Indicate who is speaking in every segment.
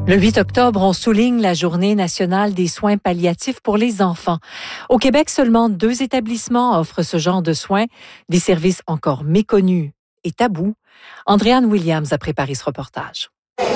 Speaker 1: Le 8 octobre, on souligne la Journée nationale des soins palliatifs pour les enfants. Au Québec, seulement 2 établissements offrent ce genre de soins, des services encore méconnus et tabous. Andréane Williams a préparé ce reportage.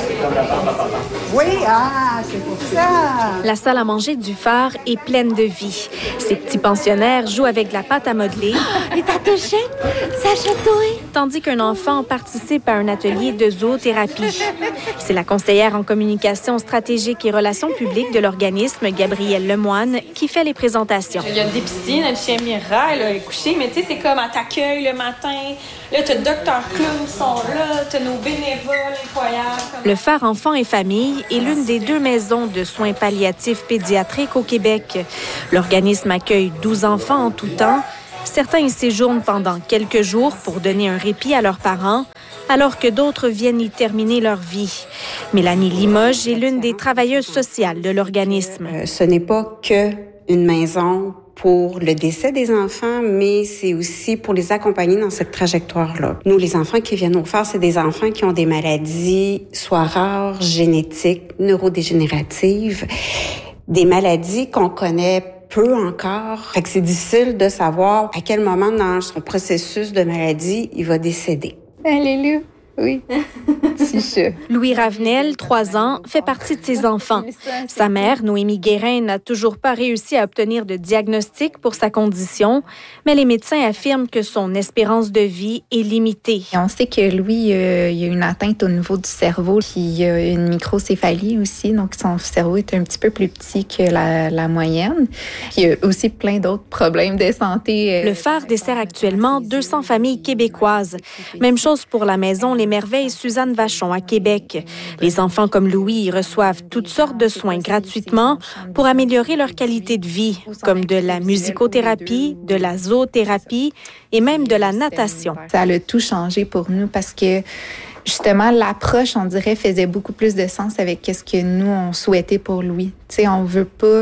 Speaker 2: Oui, c'est pour ça.
Speaker 3: La salle à manger du phare est pleine de vie. Ces petits pensionnaires jouent avec de la pâte à modeler.
Speaker 4: Et t'as touché? Ça chatouille.
Speaker 3: Tandis qu'un enfant participe à un atelier de zoothérapie. C'est la conseillère en communication stratégique et relations publiques de l'organisme, Gabrielle Lemoine, qui fait les présentations.
Speaker 5: Il y a des piscines, notre chien Mira, elle est couchée, mais tu sais, c'est comme à t'accueil le matin. Là, t'as le docteur Clown qui sont là, t'as nos bénévoles incroyables.
Speaker 3: Le phare Enfants et Familles est l'une des 2 maisons de soins palliatifs pédiatriques au Québec. L'organisme accueille 12 enfants en tout temps. Certains y séjournent pendant quelques jours pour donner un répit à leurs parents, alors que d'autres viennent y terminer leur vie. Mélanie Limoges est l'une des travailleuses sociales de l'organisme.
Speaker 6: Ce n'est pas qu'une maison pour le décès des enfants, mais c'est aussi pour les accompagner dans cette trajectoire-là. Nous, les enfants qui viennent au phare, c'est des enfants qui ont des maladies soit rares, génétiques, neurodégénératives, des maladies qu'on connaît peu encore. Fait que c'est difficile de savoir à quel moment dans son processus de maladie il va décéder.
Speaker 7: Alléluia. Oui, petit chat.
Speaker 3: Louis Ravenel, 3 ans, fait partie de ses enfants. Sa mère, Noémie Guérin, n'a toujours pas réussi à obtenir de diagnostic pour sa condition, mais les médecins affirment que son espérance de vie est limitée.
Speaker 7: On sait que Louis, il y a une atteinte au niveau du cerveau, puis il y a une microcéphalie aussi, donc son cerveau est un petit peu plus petit que la moyenne. Puis il y a aussi plein d'autres problèmes de santé.
Speaker 3: Le phare dessert actuellement 200 familles québécoises. Même chose pour la maison Les Merveilles Suzanne Vachon à Québec. Les enfants comme Louis y reçoivent toutes sortes de soins gratuitement pour améliorer leur qualité de vie, comme de la musicothérapie, de la zoothérapie et même de la natation.
Speaker 7: Ça a tout changé pour nous parce que justement, l'approche, on dirait, faisait beaucoup plus de sens avec ce que nous, on souhaitait pour Louis. Tu sais, on veut pas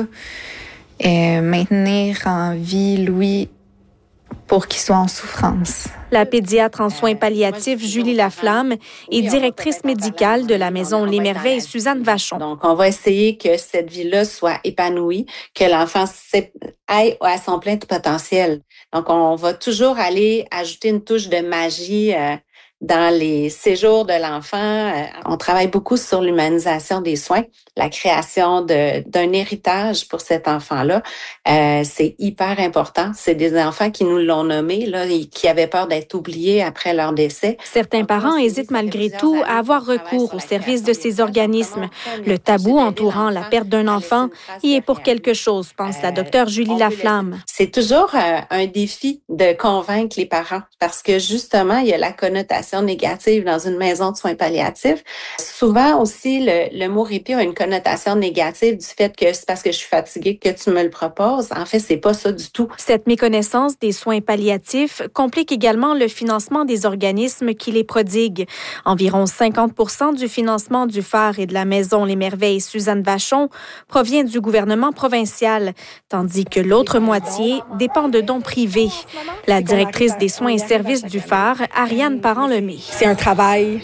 Speaker 7: maintenir en vie Louis pour qu'il soit en souffrance.
Speaker 3: La pédiatre en soins palliatifs, Julie Laflamme, est directrice médicale de la maison Les Merveilles Suzanne Vachon.
Speaker 8: Donc, on va essayer que cette vie-là soit épanouie, que l'enfant aille à son plein potentiel. Donc, on va toujours aller ajouter une touche de magie dans les séjours de l'enfant. On travaille beaucoup sur l'humanisation des soins, la création d'un héritage pour cet enfant-là. C'est hyper important. C'est des enfants qui nous l'ont nommé, là, et qui avaient peur d'être oubliés après leur décès.
Speaker 3: Certains parents hésitent malgré tout à avoir recours au service de ces organismes. Le tabou entourant la perte d'un enfant y est pour quelque chose, pense la docteure Julie Laflamme.
Speaker 8: C'est toujours un défi de convaincre les parents parce que justement, il y a la connotation négative dans une maison de soins palliatifs. Souvent aussi, le mot répit a une connotation négative du fait que c'est parce que je suis fatiguée que tu me le proposes. En fait, c'est pas ça du tout.
Speaker 3: Cette méconnaissance des soins palliatifs complique également le financement des organismes qui les prodiguent. Environ 50% du financement du phare et de la maison Les Merveilles Suzanne Vachon provient du gouvernement provincial, tandis que l'autre moitié dépend de dons privés. La directrice des soins et services du phare, Ariane Parent-Lemay.
Speaker 9: C'est un travail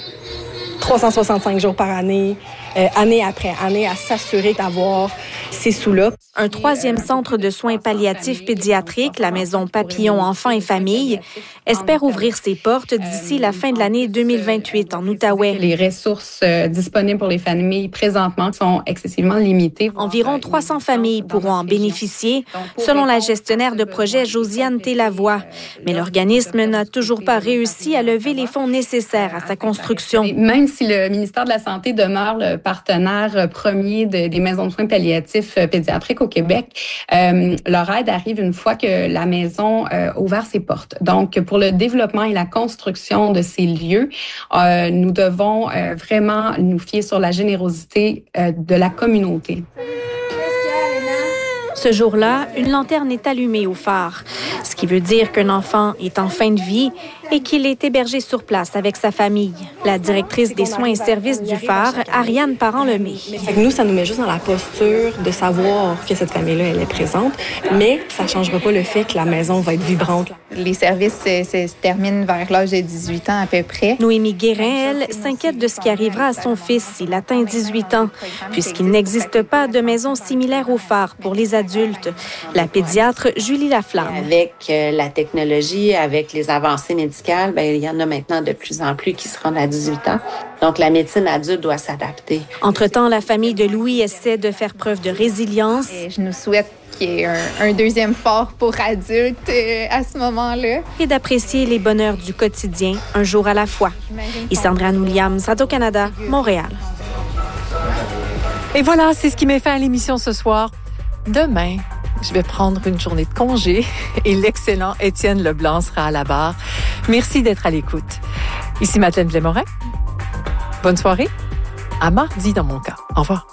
Speaker 9: 365 jours par année, année après année, à s'assurer d'avoir ces sous-là.
Speaker 3: Un 3e centre de soins palliatifs pédiatriques, la maison Papillon Enfants et Familles, espère ouvrir ses portes d'ici la fin de l'année 2028 en Outaouais.
Speaker 10: Les ressources disponibles pour les familles présentement sont excessivement limitées.
Speaker 3: Environ 300 familles pourront en bénéficier, selon la gestionnaire de projet Josiane Télavoie. Mais l'organisme n'a toujours pas réussi à lever les fonds nécessaires à sa construction.
Speaker 10: Même si le ministère de la Santé demeure le partenaire premier des maisons de soins palliatifs pédiatriques au Québec, leur aide arrive une fois que la maison a ouvert ses portes. Donc, pour le développement et la construction de ces lieux, nous devons vraiment nous fier sur la générosité de la communauté.
Speaker 3: Ce jour-là, une lanterne est allumée au phare, ce qui veut dire qu'un enfant est en fin de vie et qu'il est hébergé sur place avec sa famille. La directrice des soins et services du phare, Ariane Parent-Lemay.
Speaker 9: Nous, ça nous met juste dans la posture de savoir que cette famille-là, elle est présente, mais ça ne changera pas le fait que la maison va être vibrante.
Speaker 7: Les services se terminent vers l'âge de 18 ans à peu près.
Speaker 3: Noémie Guérin, elle, s'inquiète de ce qui arrivera à son fils s'il atteint 18 ans, puisqu'il n'existe pas de maison similaire au phare pour les adultes. La pédiatre Julie Laflamme.
Speaker 8: Avec la technologie, avec les avancées médicales, il y en a maintenant de plus en plus qui se rendent à 18 ans. Donc, la médecine adulte doit s'adapter.
Speaker 3: Entre-temps, la famille de Louis essaie de faire preuve de résilience.
Speaker 7: Et je nous souhaite qu'il y ait un deuxième phare pour adultes à ce moment-là.
Speaker 3: Et d'apprécier les bonheurs du quotidien, un jour à la fois. Ici Andréane Williams, Radio-Canada, Montréal.
Speaker 1: Et voilà, c'est ce qui met fin à l'émission ce soir. Demain, je vais prendre une journée de congé et l'excellent Étienne Leblanc sera à la barre. Merci d'être à l'écoute. Ici Madeleine Blais-Morin. Bonne soirée. À mardi dans mon cas. Au revoir.